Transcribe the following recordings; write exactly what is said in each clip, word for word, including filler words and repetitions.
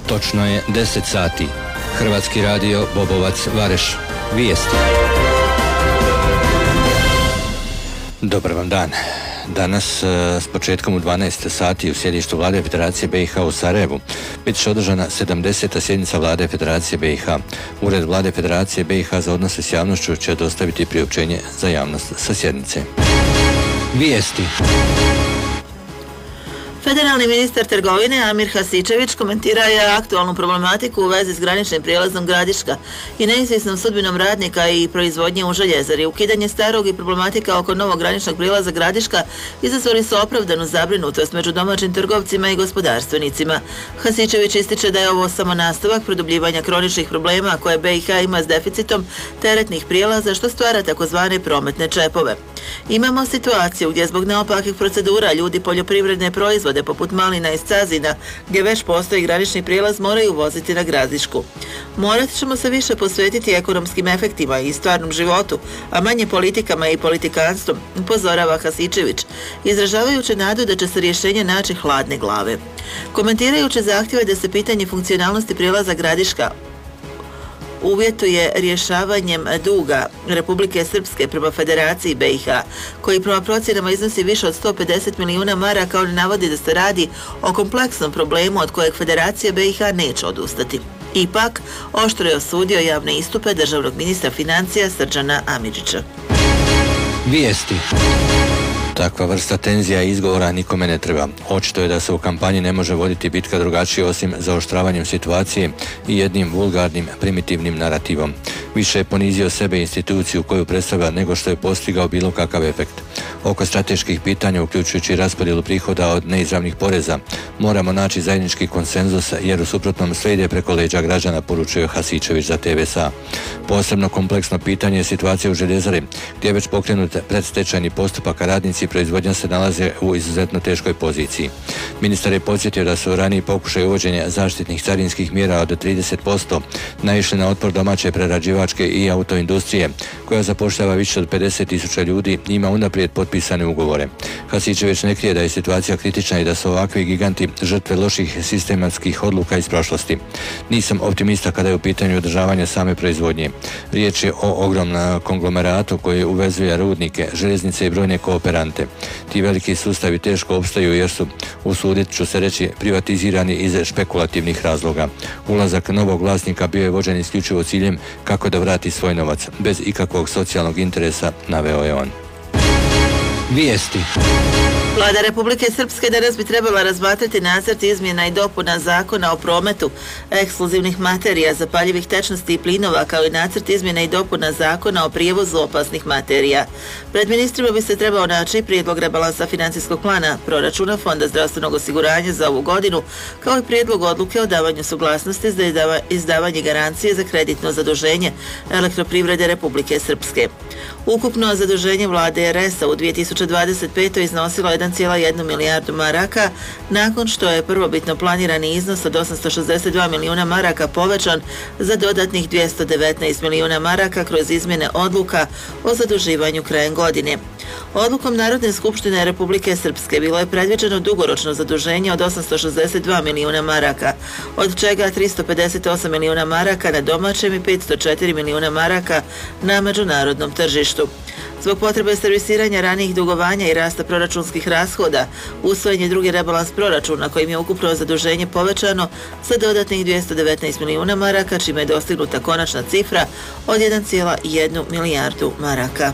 Točno je deset sati. Hrvatski radio Bobovac Vareš. Vijesti. Dobar vam dan. Danas s početkom u dvanaest sati u sjedištu Vlade Federacije B i H u Sarajevu bit će održana sedamdeseta sjednica Vlade Federacije B i H. Ured Vlade Federacije B i H za odnose s javnošću će dostaviti priopćenje za javnost sa sjednice. Vijesti. Federalni ministar trgovine Amir Hasičević komentirao je aktualnu problematiku u vezi s graničnim prijelazom Gradiška i neizvjesnom sudbinom radnika i proizvodnje u željezari. Ukidanje starog i problematika oko novog graničnog prijelaza Gradiška izazvali su opravdanu zabrinutost među domaćim trgovcima i gospodarstvenicima. Hasičević ističe da je ovo samo nastavak produbljivanja kroničnih problema koje B i H ima s deficitom teretnih prijelaza, što stvara takozvane prometne čepove. Imamo situaciju gdje zbog neopakih procedura ljudi poljoprivredne proizvode poput malina i scazina, gdje već postoji granični prijelaz, moraju voziti na Gradišku. Morat ćemo se više posvetiti ekonomskim efektima i stvarnom životu, a manje politikama i politikanstvom, upozorava Hasičević, izražavajući nadu da će se rješenje naći hladne glave. Komentirajući zahtjeve da se pitanje funkcionalnosti prijelaza Gradiška uvjetuje rješavanjem duga Republike Srpske prema Federaciji B i H, koji prema procjenama iznosi više od sto pedeset milijuna maraka, on navodi da se radi o kompleksnom problemu od kojeg Federacija B i H neće odustati. Ipak, oštro je osudio javne istupe državnog ministra financija Srđana Amidžića. Vijesti. Takva vrsta tenzija i izgovora nikome ne treba. Očito je da se u kampanji ne može voditi bitka drugačije osim zaoštravanjem situacije i jednim vulgarnim, primitivnim narativom. Više je ponizio sebe i instituciju koju predstavlja nego što je postigao bilo kakav efekt. Oko strateških pitanja, uključujući raspodjelu prihoda od neizravnih poreza, moramo naći zajednički konsenzus jer u suprotnom slijede preko leđa građana, poručuje Hasičević za T V S A. Posebno kompleksno pitanje je situacija u željezari, gdje je već pokrenut predstečajni postupak, a radnici i proizvodnja se nalaze u izuzetno teškoj poziciji. Ministar je podsjetio da su raniji pokušaj uvođenja zaštitnih carinskih mjera od trideset posto naišli na otpor domaće prerađivačke i autoindustrije, koja zapošljava više od pedeset tisuća ljudi i ima unaprijed potpisane ugovore. Hasičević ne krije da je situacija kritična i da su ovakvi giganti žrtve loših sistematskih odluka iz prošlosti. Nisam optimista kada je u pitanju održavanja same proizvodnje. Riječ je o ogromnom konglomeratu koji uvezuje rudnike, željeznice i brojne kooperante. Ti veliki sustavi teško opstaju jer su, usudit ću se reći, privatizirani iz špekulativnih razloga. Ulazak novog vlasnika bio je vođen isključivo ciljem kako da vrati svoj novac, bez ikakvog socijalnog interesa, naveo je on. Vijesti. Vlada Republike Srpske danas bi trebala razmatrati nacrt izmjena i dopuna Zakona o prometu eksplozivnih materija, zapaljivih tečnosti i plinova, kao i nacrt izmjena i dopuna Zakona o prijevozu opasnih materija. Pred ministrima bi se trebao naći prijedlog rebalansa financijskog plana proračuna Fonda zdravstvenog osiguranja za ovu godinu, kao i prijedlog odluke o davanju suglasnosti za izdavanje garancije za kreditno zaduženje Elektroprivrede Republike Srpske. Ukupno zaduženje vlade R S-a u dvije tisuće dvadeset petoj iznosilo jedan zarez jedna milijardu maraka, nakon što je prvobitno planirani iznos od osamsto šezdeset dva milijuna maraka povećan za dodatnih dvjesto devetnaest milijuna maraka kroz izmjene odluka o zaduživanju krajem godine. Odlukom Narodne skupštine Republike Srpske bilo je predviđeno dugoročno zaduženje od osamsto šezdeset dva milijuna maraka, od čega tristo pedeset osam milijuna maraka na domaćem i petsto četiri milijuna maraka na međunarodnom tržištu. Zbog potrebe servisiranja ranijih dugovanja i rasta proračunskih rashoda, usvojen je drugi rebalans proračuna kojim je ukupno zaduženje povećano za dodatnih dvjesto devetnaest milijuna maraka, čime je dostignuta konačna cifra od jedan zarez jedna milijardu maraka.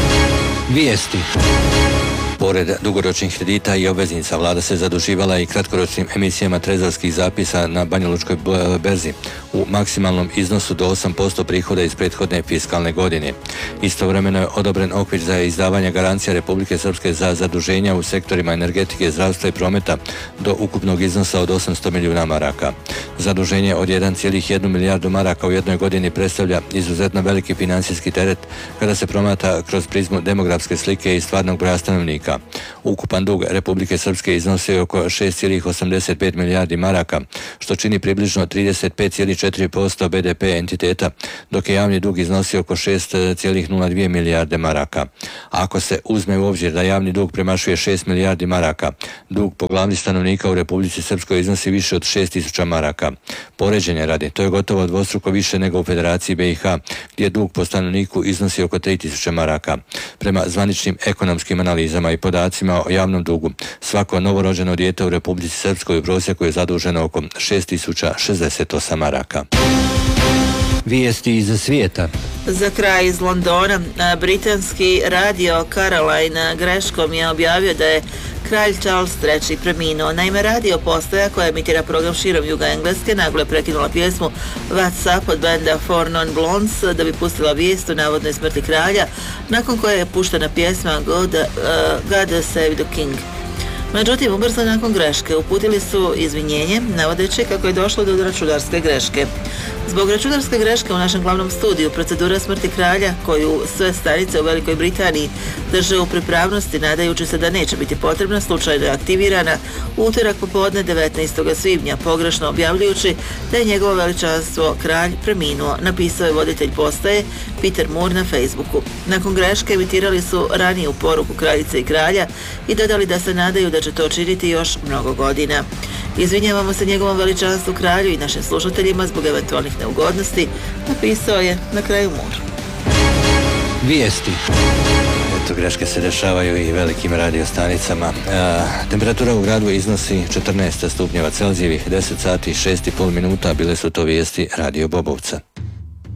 Vijesti. Pored dugoročnih kredita i obveznica, vlada se zaduživala i kratkoročnim emisijama trezorskih zapisa na Banjalučkoj berzi u maksimalnom iznosu do osam posto prihoda iz prethodne fiskalne godine. Istovremeno je odobren okvir za izdavanje garancija Republike Srpske za zaduženja u sektorima energetike, zdravstva i prometa do ukupnog iznosa od osamsto milijuna maraka. Zaduženje od jedan zarez jedna milijardu maraka u jednoj godini predstavlja izuzetno veliki financijski teret kada se promatra kroz prizmu demografske slike i stvarnog broja stanovnika. maraka. Ukupan dug Republike Srpske iznosio oko šest zarez osamdeset pet milijardi maraka, što čini približno trideset pet zarez četiri posto be de pe entiteta, dok je javni dug iznosio oko šest zarez nula dvije milijarde maraka. Ako se uzme u obzir da javni dug premašuje šest milijardi maraka, dug po glavi stanovnika u Republici Srpskoj iznosi više od šest tisuća maraka. Poređenje radi, to je gotovo dvostruko više nego u Federaciji be i ha, gdje dug po stanovniku iznosi oko tri tisuće maraka. Prema zvaničnim ekonomskim analizama i podacima o javnom dugu, svako novorođeno dijete u Republici Srpskoj u prosjeku je zaduženo oko šest tisuća šezdeset osam maraka. Vijesti iz svijeta. Za kraj iz Londona, britanski radio Caroline greškom je objavio da je kralj Charles treći preminuo. Naime, radio postaja koja emitira program širom juga Engleske naglo je prekinula pjesmu What's Up od benda Four Non Blondes da bi pustila vijest o navodnoj smrti kralja, nakon koje je puštena pjesma God, uh, God Save the King. Međutim, ubrzo nakon greške uputili su izvinjenje, navodeći kako je došlo do računarske greške. Zbog računarske greške u našem glavnom studiju procedura smrti kralja, koju sve stanice u Velikoj Britaniji drže u pripravnosti, nadajući se da neće biti potrebna, slučajno je aktivirana u utorak popodne devetnaestog svibnja, pogrešno objavljujući da je njegovo veličanstvo kralj preminuo, napisao je voditelj postaje Peter Moore na Facebooku. Nakon greške emitirali su raniju poruku kraljice i kralja i dodali da se nadaju da će to činiti još mnogo godina. Izvinjavamo se njegovom veličanstvu kralju i našim slušateljima zbog eventualnih neugodnosti, napisao je na kraju Moore. Vijesti. Eto, greške se dešavaju i velikim radiostanicama. E, temperatura u gradu iznosi četrnaest stupnjeva Celzijevih, deset sati i šest i pol minuta. Bile su to vijesti Radio Bobovca.